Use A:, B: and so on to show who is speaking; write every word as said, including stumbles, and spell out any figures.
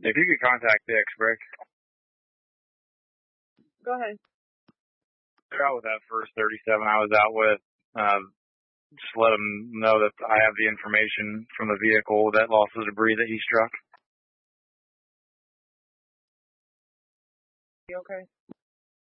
A: If you could contact the ex-brick.
B: Go ahead.
A: They're out with that first thirty-seven I was out with. Uh, just let them know that I have the information from the vehicle that lost the debris that he struck.
B: You okay?